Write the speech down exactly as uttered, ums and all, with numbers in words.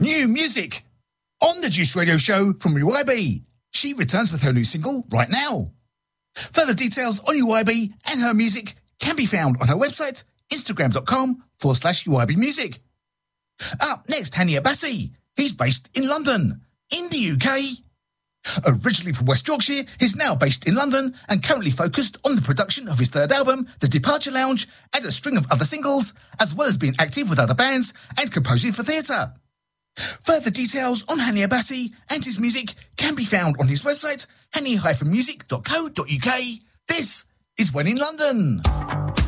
New music on the Juice Radio Show from U I B. She returns with her new single right now. Further details on U I B and her music can be found on her website, instagram.com forward slash UIB music. Up next, Hani Abbasi. He's based in London, in the U K. Originally from West Yorkshire, he's now based in London and currently focused on the production of his third album, The Departure Lounge, and a string of other singles, as well as being active with other bands and composing for theatre. Further details on Hani Abbasi and his music can be found on his website, hani dash music dot co dot uk. This is When in London.